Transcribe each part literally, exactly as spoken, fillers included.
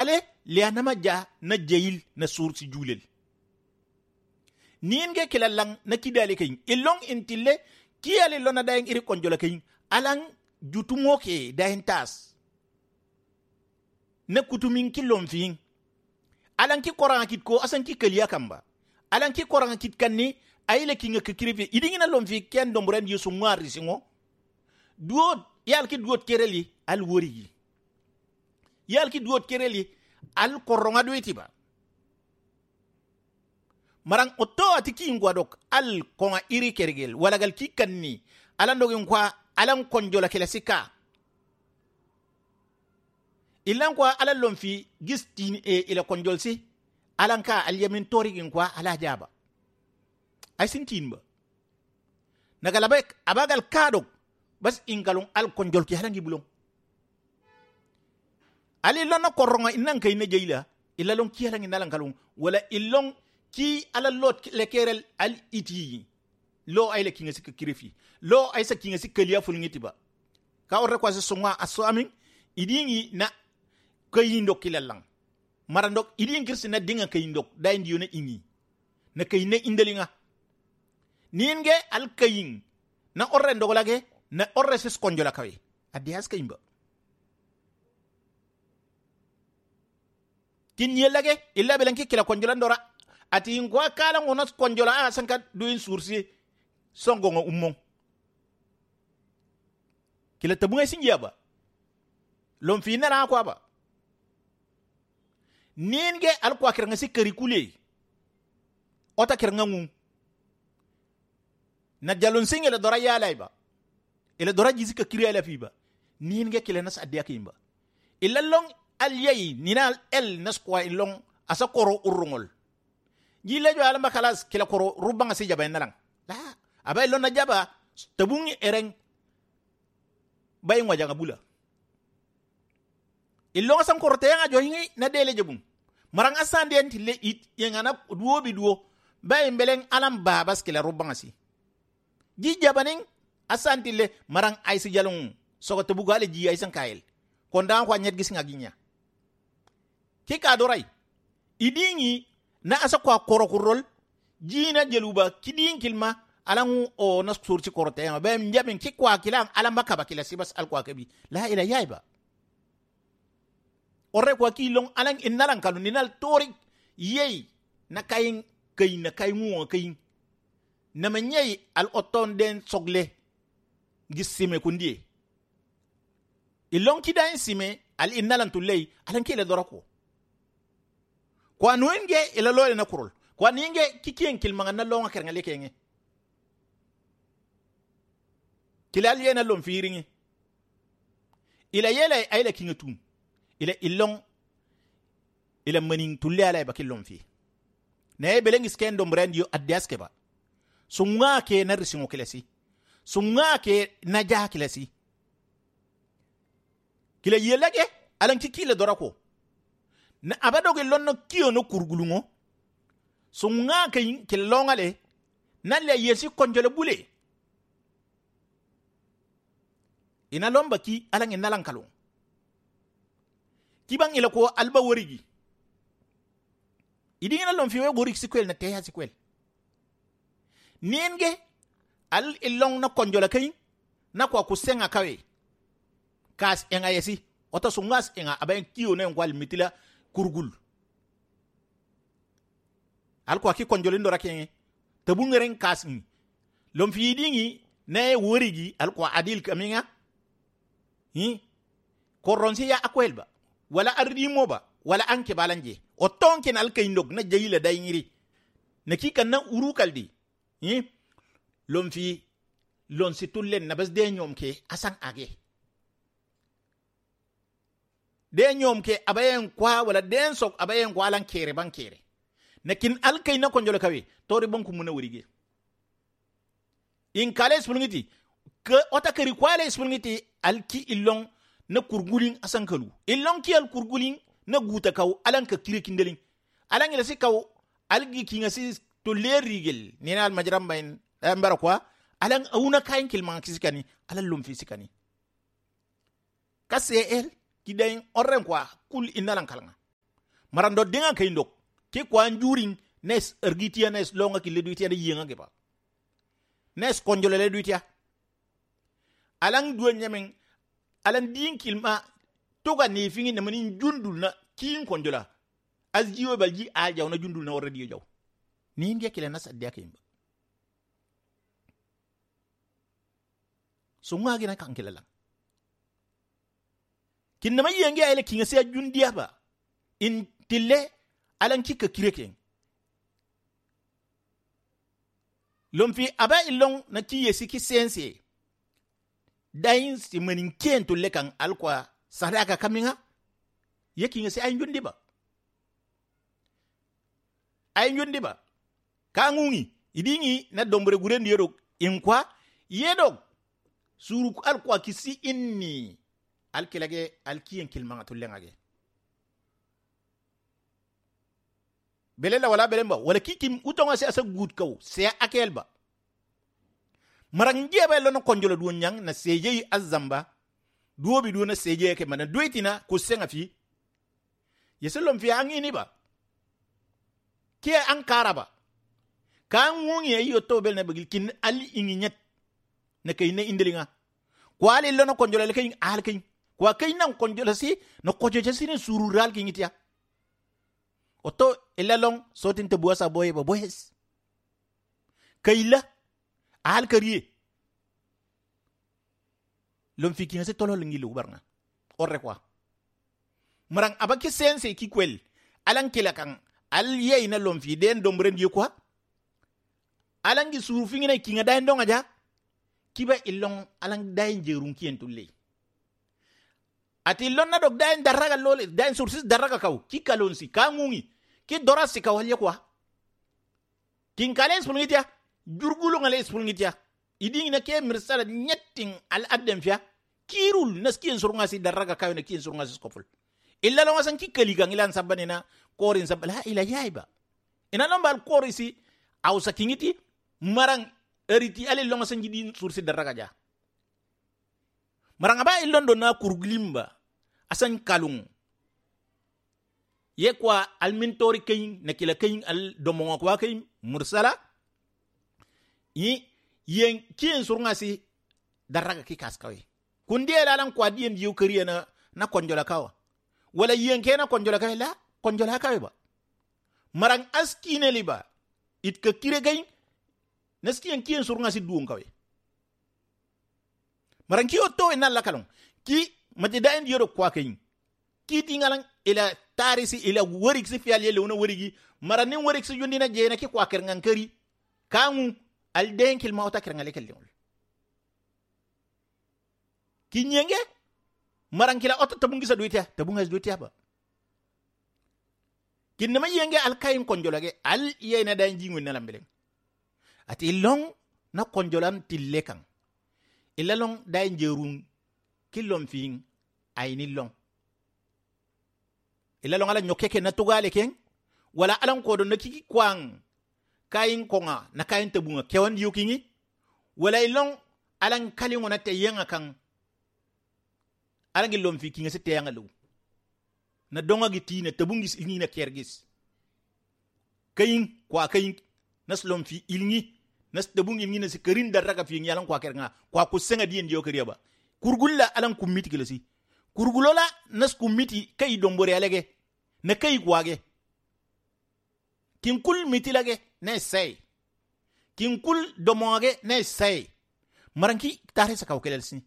ale liana maja na jail na sursi julel nienge kilalang na kidale kayin ilong intille kiyale lona dayen iri konjola kayin alang jutumoke dayen tas na kutumin kilon fin alan ki koranga kit ko asan ki kaliya kamba alan ki koranga kit kanni ayile kinga kikirive idingina lon fi ken domburen yusu ngari singo duot yal ki duot kereli al wori yal ki duot kereli al koronga doitiba marang otto atiki ngwadok al konga iri kergel wala gal ki kanni alan dogin kwa alan konjola kelasika ilan kwa alan lon fi gistin e ila konjolsi alan ka al yamin torigin kwa ala jaba ay sintin ba nagalabek abagal kadok bas ingalong al konjol ki halangi bulong ali lona koronga inan kay na jeyla ilalong ki halangi nalang kalong wala ilong ki ala lot le kerel al iti lo ay le kinga sik kirifi lo ay sa kinga sik kaliya fulngiti ba ka orre kwa songa asamin idingi na kayindok kilalang marandok idin kirsi na dinga kayindok dayin diyo na ingi na kayine indalinga ninge al kayin na orre ndogolage na orre ses konjola kawe adias kayimba kin yelage illa belanki kila konjola ndora ati ngwa kala ngona konjola a sanka duin sursi songo ngo ummong kila tabunga singiya ba lom fina na kwa ba ninge al kwa kiranga si karikule ota kiranga ngun na jalon singe le dora yala iba ile dora jizika kiriya la fiba ninge kila nas adiya kimba illa long al yayi ninal el nas kwa ilong asa koro urungol jile jo alama kalas kila koro rubanga si jaba nalang la abay lon na jaba tabungi ereng bay ngwa bula ilong asam koro te nga jo hingi na dele jabum marang asande enti le it yengana duo bi duo bay mbeleng alam babas kila rubanga si ji jabaning asanti le marang ay si jalong soko tabugale ji ay san kael kondan kwa nyet gis ngaginya kika doray idingi na asa kwa korokurol jina jeluba kidin kilma alangu o nas surci korote ma be njamin ki kwa kilam alamba kaba kila sibas al kwa kabi la ila yaiba orre kwa kilong alang inalang kalu ninal torik yei na kayin kayin na kayin kayin na manyai al oton den sogle gisime kundi ilong kidain sime al inalang tulay alang kila dorako kwa nuenge ila lole na kurol kwa ninge kikien kilmanga na longa kerngale kenge kilal yena lom firingi ila yele ayla kingatun ila ilong ila maning tulle ala ba kilom fi ne belengi skendo mrendio adyaske ba sunga ke na risingo kilasi sunga ke na ja kilasi kila yelage alan kikile dorako na abadoge lonno kiyo no kurgulungo sunga ke kilongale na le yesi konjole bule ina lomba ki alang inalang kalong kibang ila ko alba worigi idi ina lom fiwe worig sikwel na teya sikwel nenge al ilong na konjola kay na kwa kusenga kawe kas enga yesi ota sungas enga abayen kiyo na ngwal mitila kurgul al kwa ki konjole ndora kenge tabungeren kas ni lom fi dingi na worigi al kwa adil kaminga hi koronsi ya akwelba wala arrimo ba wala anke balanje o tonken al kayndog na jeyila dayngiri na ki kan na uru kaldi hi lom fi lon situlen na bas de nyom ke asan age de nyom ke abayen kwa wala den sok abayen kwa lan kere ban kere nakin al kayna konjolo kawe tori bonku muna wurige in kale spulngiti ke ota kari kwale spulngiti al ki ilong na kurgulin asan kalu ilong ki al kurgulin na guta kaw alan ka kire kindelin alan ila si kaw algi kinga si to lerigel ni al majram bayin ambara kwa alan auna kayin kilman kisikani alan lum fisikani kase el kidayin orren kwa kul inalan kalanga marando dinga kay ndok ki kwa njuring nes ergitia nes longa ki leduitia de yenga ke ba nes konjole leduitia alang duan nyamen alan din kilma toga ni fingi na manin jundul na kin konjola az jiwo balji a jaw na jundul na wara di jaw ni ndia kila nas adya kimba so ngagi na kan kila lang kin na mayenge ay le kinga se jundia ba in tille alan kika kireken lomfi aba ilong na kiye siki sense dain si manin kento lekan alkwa sadaka kaminga yeki ngese ay njundi ba ay njundi ba ka ngungi idingi na dombre gurendi yero inkwa yedog suru alkwa kisi inni alkilage alkiyen kilmanga tullengage belela wala belemba wala kikim utonga se asa good kaw se akelba marang jeba lono konjolo duon nyang na seje azamba duobi duo na seje ke mana duitina ko senga fi yeselom fi angini ba ke ankara ba kan wongi ayo to bel na begil kin ali ingi nyet na kay na indelinga ko ali lono konjolo le kay al kay ko kay nan konjolo si no kojoje sine surural ki ngitia oto elalong sotin te buasa boye ba boyes kayla al kariye lom fiki ngase tolo lingi lu barna orre kwa marang abaki sense ki kwel alan kila kan al yey na lom fi den dombren di kwa alangi suru fingi na kinga dai ndonga ja kiba ilong alang dai jerun kien tulle ati lon na dog dai daraga lole dai sursis daraga kaw ki kalon si kangungi ki dora si kaw halye kwa kin kalen spulngitia jurgulu ngale spulngitia iding na ke mirsala nyetting al adem fia kirul naskien surunga si daraga kaw na kien surunga si skoful illa lo ngasan ki kaliga ngilan sabanina korin sabala ila yaiba ina lombal korisi aw sakingiti marang eriti ale lo ngasan jidi sursi daraga ja marang aba ilondo na kurglimba asan kalung ye kwa almintori kayin na kila kayin al domonga kwa kayin mursala yi yen kien surunga si daraga ki kaskawe kundiye lalan kwa diyen diyo kariya na na konjola kawa wala yen kena konjola kawa la konjola kawa ba marang askine liba it ka kire kayin naskien kien surunga si duong kawe marang ki oto ina lakalong ki matidain diyo kwa kayin ki tingalang ila tarisi ila warik si fial yele una warigi maranin warik si yundina jena ki kwa kerengan kari kangu al den kil mauta kerengale kelol ki nyenge marang kila oto tabungi sa duitia tabunga sa duitia ba kin nama yenge al kayin konjolage al yena dan jingu na lambeleng ati long na konjolan tillekan illa long dan jerun kilom fing ayni long ila longa la nyokeke na tugale ken wala alan ko do nakiki kwang kayin konga na kayin tabunga kewan yukingi wala ilong alan kali ngona te yenga kan alan gilom fi kinga se te yanga lu na donga gitina tabungis ingi na kergis kayin kwa kayin naslom fi ilngi nas tabungi ingi na se kerin daraka fi nyalan kwa kerga kwa kusenga dien dio keriya ba kurgulla alan kumiti kilasi kurgulola nas kumiti kay dombore alege na kay gwage kin kul mitilage ne say kin kul domoge ne say maranki tare sa kawkelel sin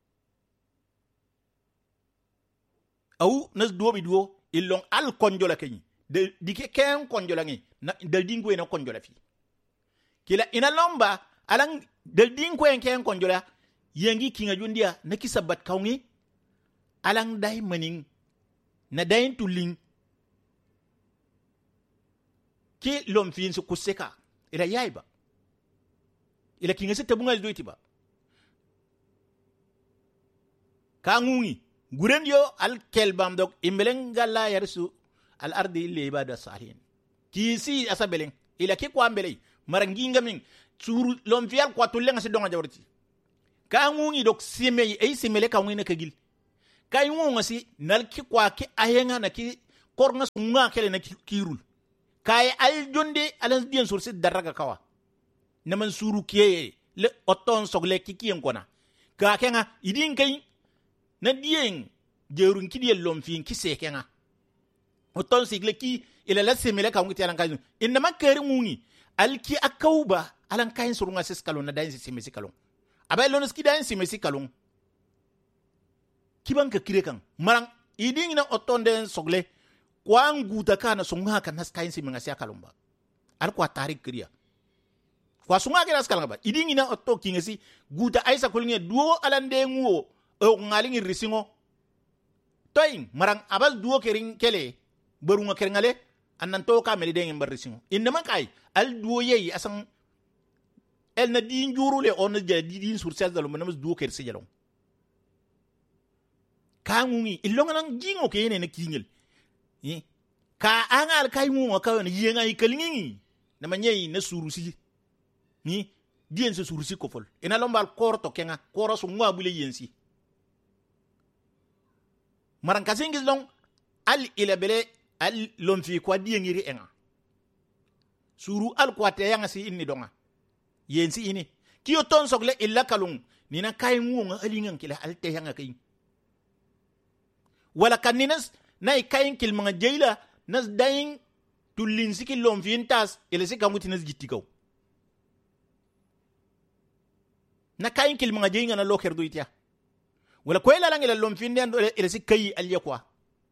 au nas duobi duo illong al konjola kany de dike ken konjola ngi na dal dingwe na konjola fi kila ina lomba alang dal dingwe ken konjola yengi kinga jundia na kisabat kawngi alang dai maning na dain tuling ki lom fin su kuseka ila yaiba ila kinga se tabungal doiti ba kangungi gurendio al kelbam dok imbeleng galla yarsu al ardi liba da sahin kisi asabeleng ila ki kwa mbelei maranginga min suru lom fial kwa tulenga se donga jawrti kangungi dok simei ei simele kangungi na kagil kay ngonga si nal ki kwa ki ayenga na ki kornga sunga kele na kirul kay al jonde alan dien sursi daraga kawa naman suru kiye le oton sogle kikiyen kona ka kenga idin kay na dien jerun kidiyel lomfin kise kenga oton sigle ki ila la semele ka ngiti alan kayu inna man keri mungi alki akauba alan kayin surunga ses kalon na dayin semesi kalon abay lonos ki dayin semesi kalon kiban ka kire kan marang idin na oton den sogle kwa nguta kana sunga kan nas kayin semanga sia kalon ba al kwa tarik kriya kwa sunga ke nas kalon ba idin na otto kingesi guta aisa kulnge duo alan de nguo o ngalingi risingo toyin marang abal duo kering kele barunga kerengale annan to ka meli den bar risingo inna man kai al duo yeyi asan el na din jurule on na jadi din sur sel dalo manam duo ker sejalon kangungi ilonga nang jingo ke ne na kingel eh ka angal kai mu ka ne yenga ikalingi na manyeyi na surusi ni dien se surusi ko fol ina lombal korto kenga koro so ngwa bule yensi maran kasingis long al ila bele al lom fi kwa diengiri enga suru al kwa te yanga si inni donga yensi ini kiyo ton sogle illa kalung nina kai ngunga alingan kila al te yanga kai wala kaninas nay kayin kil mga jeyla nas dayin tulin siki lom fi intas ila si kamuti nas gitikaw na kayin kil mga jeynga na loker do itya wala ko ila lang ila lom fi ndan ila si kayi al yakwa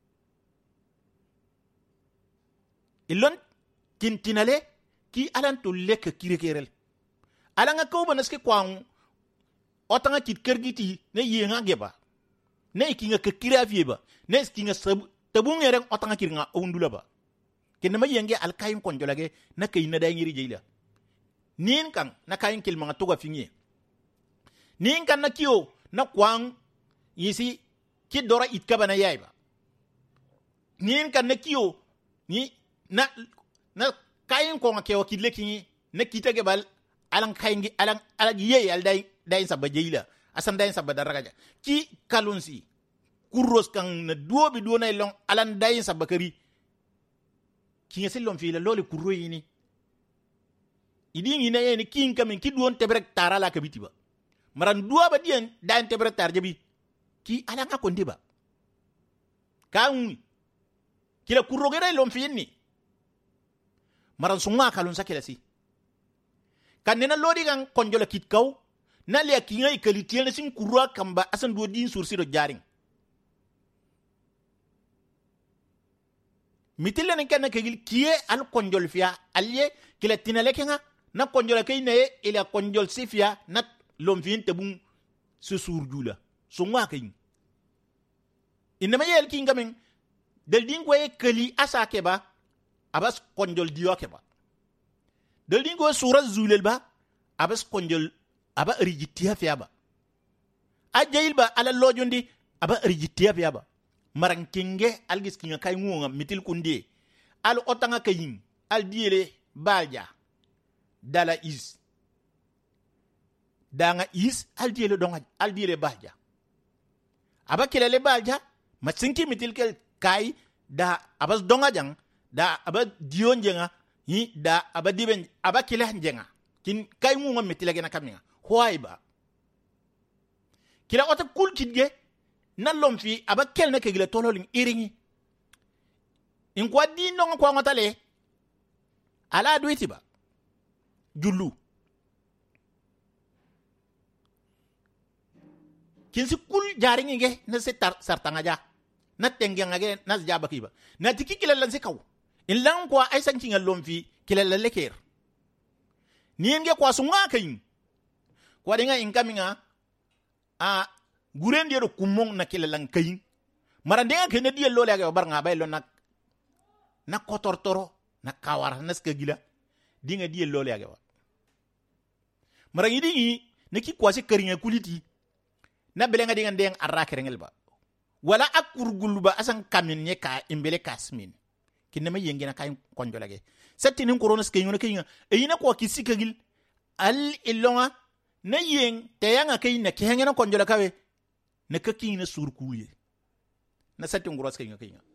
ilon kintinale ki alan to lek kirekerel alanga ko banaske kwang otanga kit kergiti ne yenga geba ne kinga ke kirafieba ne kinga tabunge rek otanga kirnga undula ba kinma yenge alkayin konjolage na kay na dayngiri jeyla nin kan na kayin kilma toga finye nin kan na kiyo na kwang yisi ki dora itkaba na yaiba nin kan na kiyo ni na na kayin ko ngake wakile kinyi na kitage bal alang kayingi alang alang ye al day day sabba jeyla asan day sabba daraja ki kalunsi kurros kan na duobi duona long alan day sabba kari ki ngese lom fi la lole kurro yini idi ngi na yeni kin kamin ki duon tebrek tarala ka bitiba maran duoba dien day tebrek tar jabi ki alanga ko ndiba kan kila kurro gere lom fi ni maran sunga kalun sakela si kan nena lodi kan konjola kitkaw na le kinga ikalitel na sin kurwa kamba asan do din sursi do jaring mitille ne kan kegil kiye al konjol fiya alye kila tinale kenga na konjola kay ne ila konjol sifia na lomfin tabun su surjula sunga kay inma yel kinga men del din ko e kali asa keba abas konjol diwa keba del din ko sura zulel ba abas konjol aba rijitia fiaba ajail ba ala lojondi aba rijitia fiaba marankinge algis kinga kay ngunga mitil kundi al otanga kayin al diele balja dala is danga is al diele donga al diele balja aba kelele balja matsinki mitil kel kay da abas donga jang da aba dion jenga yi da aba diben aba kila jenga kin kay ngunga mitila gena kaminga hoaiba kila ota kul kitge na lomfi aba kel na kegile tololin iringi in kwa di no kwa ngotale ala duiti ba jullu kinsi kul jaringi ge na se tar sartanga ja na tengenga ge na jaba kiba na tiki kila lan se kaw in lan kwa ay sanki ngal lomfi kila la leker ni nge kwa sunga kayin kwa dinga inkaminga a guren diero kumong na kila lang kayin marandenga kene die lole aga bar nga baylo na na kotortoro na kawar na skagila dinga die lole aga marangi dingi ne ki kwasi karinga kuliti na belenga dinga ndeng araka rengel ba wala akurgulba asan kamin ne ka imbele kasmin kinne ma yengena kay konjolage setini corona skenyo na kayinga eyina ko kisikagil al ilonga na yeng tayanga kay na kihengena konjola kawe na kakin na surkuye na setin gross kayinga kayinga